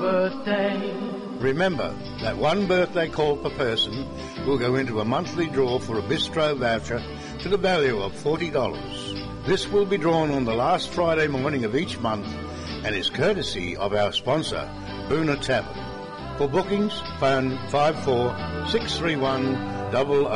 birthday. Remember that one birthday call per person will go into a monthly draw for a bistro voucher to the value of $40. This will be drawn on the last Friday morning of each month and is courtesy of our sponsor, Boona Tavern. For bookings, phone 54 631 0000.